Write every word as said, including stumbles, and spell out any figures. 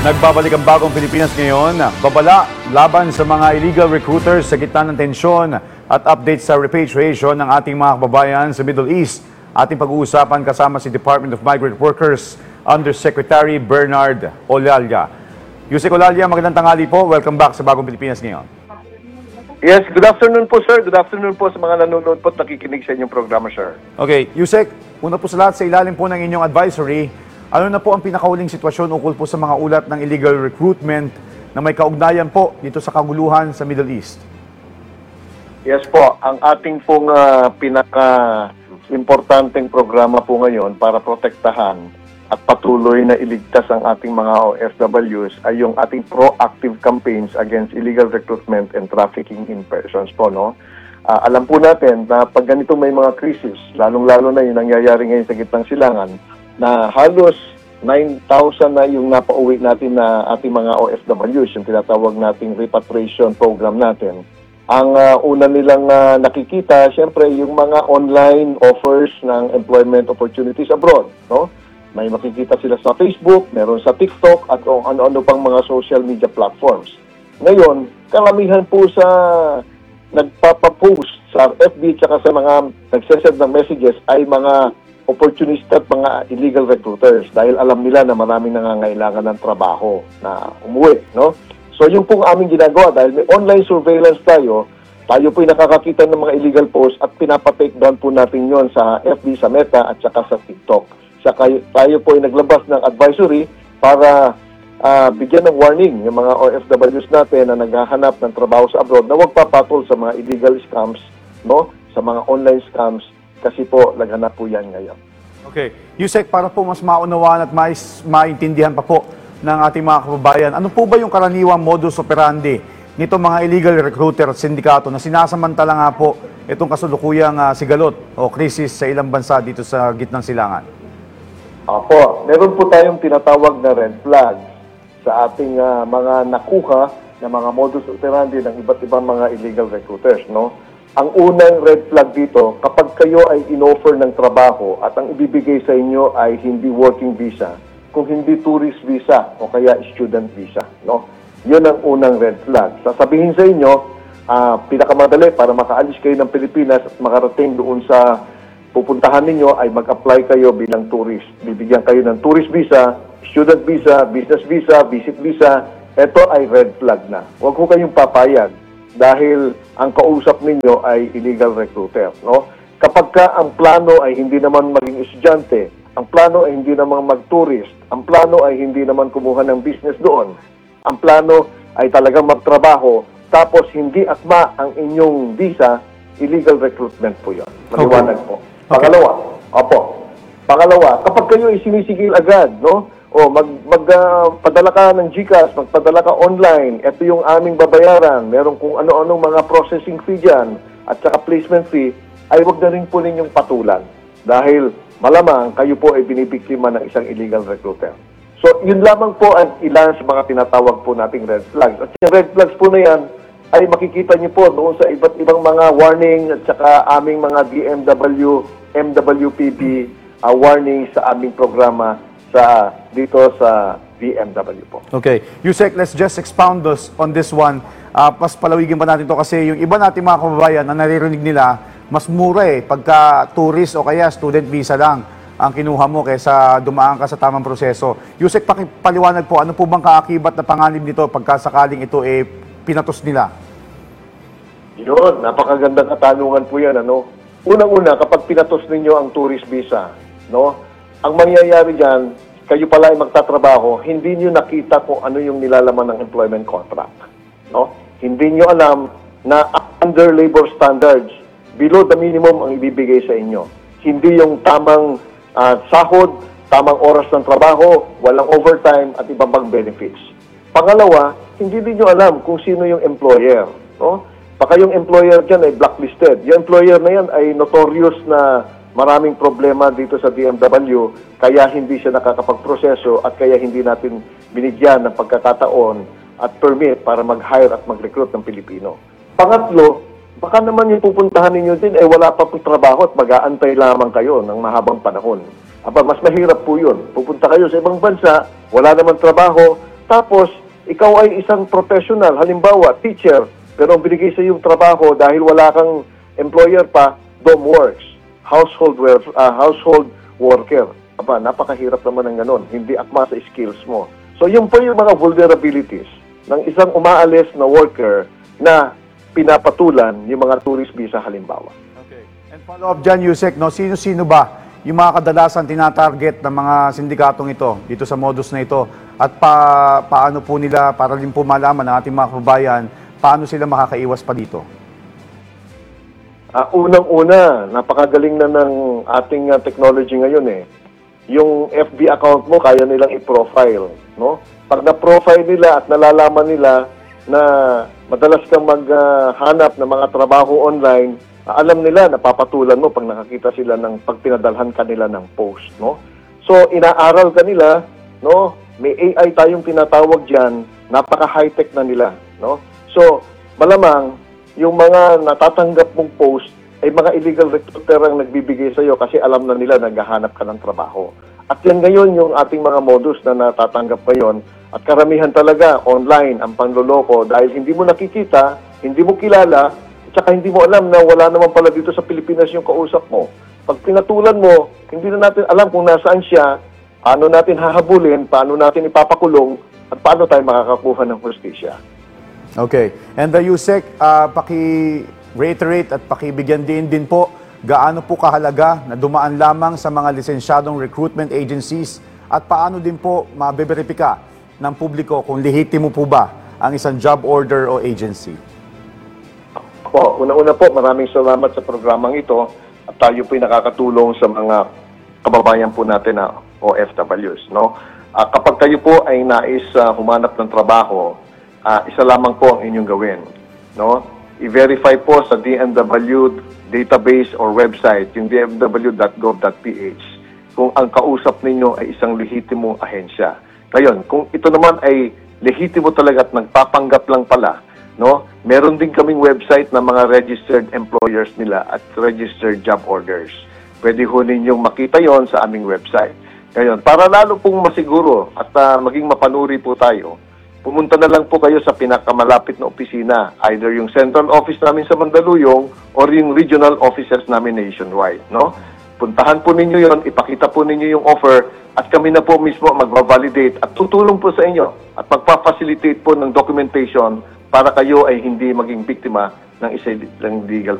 Nagbabalik ang bagong Pilipinas ngayon. Babala laban sa mga illegal recruiters sa gitna ng tensyon at update sa repatriation ng ating mga kababayan sa Middle East. Ating pag-uusapan kasama si Department of Migrant Workers Undersecretary Bernard Olalia. Yusek Olalia, magandang tanghali po. Welcome back sa bagong Pilipinas ngayon. Yes, good afternoon po sir. Good afternoon po sa mga nanonood po at nakikinig sa inyong programa sir. Okay, Yusek, una po sa lahat sa ilalim po ng inyong advisory, ano na po ang pinakahuling sitwasyon ukol po sa mga ulat ng illegal recruitment na may kaugnayan po dito sa kaguluhan sa Middle East? Yes po, ang ating pong uh, pinaka-importanteng programa po ngayon para protektahan at patuloy na iligtas ang ating mga O F Ws ay yung ating proactive campaigns against illegal recruitment and trafficking in persons po, no? Uh, alam po natin na pag ganito may mga krisis, lalong-lalo na yung nangyayari ngayon sa gitnang silangan, na halos nine thousand na yung napauwi natin na ating mga O F Ws, yung tinatawag nating repatriation program natin. Ang uh, una nilang uh, nakikita, syempre, yung mga online offers ng employment opportunities abroad, no? May makikita sila sa Facebook, meron sa TikTok, at kung ano-ano pang mga social media platforms. Ngayon, karamihan po sa nagpapapost sa F B tsaka sa mga nagsesend ng messages ay mga opportunista at mga illegal recruiters dahil alam nila na maraming nangangailangan ng trabaho na umuwi, no? So yung pong aming ginagawa, dahil may online surveillance tayo, tayo po'y nakakakita ng mga illegal posts at pinapa-take down po natin yon sa F B, sa Meta at saka sa TikTok. Saka tayo po'y naglabas ng advisory para uh, bigyan ng warning yung mga O F Ws natin na naghahanap ng trabaho sa abroad na huwag papatol sa mga illegal scams, no? Sa mga online scams, kasi po, naghanap po yan ngayon. Okay. Yusek, para po mas maunawaan at mais, maintindihan pa po ng ating mga kababayan, ano po ba yung karaniwang modus operandi nito mga illegal recruiter at sindikato na sinasamantala nga po itong kasulukuyang uh, sigalot o krisis sa ilang bansa dito sa gitnang silangan? Apo, meron po tayong tinatawag na red flag sa ating uh, mga nakuha na mga modus operandi ng iba't ibang mga illegal recruiters, no? Ang unang red flag dito, kapag kayo ay in-offer ng trabaho at ang ibibigay sa inyo ay hindi working visa, kung hindi tourist visa o kaya student visa, no? Yun ang unang red flag. Sasabihin sa inyo, uh, pinakamadali para makaalis kayo ng Pilipinas at makarating doon sa pupuntahan ninyo ay mag-apply kayo bilang tourist. Bibigyan kayo ng tourist visa, student visa, business visa, visit visa. Ito ay red flag na. Huwag ko kayong papayag dahil ang kausap ninyo ay illegal recruiter, no? Kapag ka ang plano ay hindi naman maging estudyante, ang plano ay hindi naman mag-tourist, ang plano ay hindi naman kumuha ng business doon, ang plano ay talagang magtrabaho, tapos hindi akma ang inyong visa, illegal recruitment po yun. Maliwanag Okay. po. Pangalawa, opo. Pangalawa, kapag kayo ay sinisigil agad, no? O mag magpadala uh, ka ng GCash, magpadala ka online, ito yung aming babayaran, meron kung ano-anong mga processing fee dyan, at saka placement fee, ay wag na rin po ninyong patulan. Dahil malamang kayo po ay binibiktima ng isang illegal recruiter. So, yun lamang po ang ilan sa mga tinatawag po nating red flags. At yung red flags po na yan, ay makikita niyo po doon sa iba't ibang mga warning at saka aming mga D M W, M W P B uh, warning sa aming programa sa dito sa D M W po. Okay. Yusek, let's just expound this, on this one. Uh, pas palawigin pa natin to kasi yung iba nating mga kababayan na naririnig nila, mas mura eh, pagka tourist o kaya student visa lang ang kinuha mo kaysa dumaan ka sa tamang proseso. Yusek, paliwanag po, ano po bang kaakibat na panganib nito pagka sakaling ito eh pinatos nila? Yun, napakagandang katanungan po yan, ano? Unang-una, kapag pinatos ninyo ang tourist visa, no? Ang mangyayari dyan, kayo pala ay magtatrabaho, hindi nyo nakita kung ano yung nilalaman ng employment contract. No? Hindi nyo alam na under labor standards, below the minimum ang ibibigay sa inyo. Hindi yung tamang uh, sahod, tamang oras ng trabaho, walang overtime at ibang pang benefits. Pangalawa, hindi din nyo alam kung sino yung employer. No? Baka yung employer dyan ay blacklisted. Yung employer na yan ay notorious na maraming problema dito sa D M W, kaya hindi siya nakakapagproseso at kaya hindi natin binigyan ng pagkakataon at permit para mag-hire at mag-recruit ng Pilipino. Pangatlo, baka naman yung pupuntahan ninyo din ay wala pa pong trabaho at mag-aantay lamang kayo ng mahabang panahon. Aba, mas mahirap po yun. Pupunta kayo sa ibang bansa, wala naman trabaho, Tapos, ikaw ay isang professional, halimbawa, teacher, pero ang binigay sa yung trabaho dahil wala kang employer pa, dom works, household, work, ah, household worker. Aba, napakahirap naman ng ganun. Hindi akma sa skills mo. So, yun po yung mga vulnerabilities ng isang umaalis na worker na pinapatulan yung mga tourist visa halimbawa. Okay. And follow up dyan, Yusek, no? Sino-sino ba yung mga kadalasan tinatarget ng mga sindikatong ito, dito sa modus na ito? At pa, paano po nila, para din po malaman ng ating mga kababayan, paano sila makakaiwas pa dito? Uh, unang-una, napakagaling na ng ating uh, technology ngayon eh. Yung F B account mo, kaya nilang i-profile, no? Pag na-profile nila at nalalaman nila na madalas kang maghanap uh, ng mga trabaho online, uh, alam nila, napapatulan mo pag nakakita sila ng pag pinadalhan kanila ng post, no? So, inaaral ka nila, no? May A I tayong tinatawag diyan, napaka-high-tech na nila, no? So, malamang yung mga natatanggap mong post ay mga illegal recruiter ang nagbibigay sa iyo kasi alam na nila naghahanap ka ng trabaho. At yan ngayon yung ating mga modus na natatanggap ngayon. At karamihan talaga online ang panloloko dahil hindi mo nakikita, hindi mo kilala, at saka hindi mo alam na wala naman pala dito sa Pilipinas yung kausap mo. Pag pinatulan mo, hindi na natin alam kung nasaan siya, paano natin hahabulin, paano natin ipapakulong, at paano tayo makakakuha ng hustisya. Okay. And the Yusek, uh, paki-reiterate at pakibigyan din din po gaano po kahalaga na dumaan lamang sa mga lisensyadong recruitment agencies at paano din po mabeberipika ng publiko kung lehitimo po ba ang isang job order o agency. Po, una-una po, maraming salamat sa programang ito at tayo po'y nakakatulong sa mga kababayan po natin na O F Ws, no? Uh, kapag kayo po ay nais uh, humanap ng trabaho, uh, isa lamang po ang inyong gawin, no? I-verify po sa D M W database or website, yung d m w dot gov dot p h, kung ang kausap ninyo ay isang lehitimong ahensya. Ngayon, kung ito naman ay lehitimo talaga at nagpapanggap lang pala, no? Meron din kaming website na mga registered employers nila at registered job orders. Pwede ho ninyong makita yon sa aming website. Ngayon, para lalo pong masiguro at uh, maging mapanuri po tayo, pumunta na lang po kayo sa pinakamalapit na opisina, either yung central office namin sa Mandaluyong or yung regional offices namin nationwide, no? Puntahan po ninyo yon, ipakita po ninyo yung offer at kami na po mismo magva-validate at tutulong po sa inyo at magpa-facilitate po ng documentation para kayo ay hindi maging biktima ng isa ng legal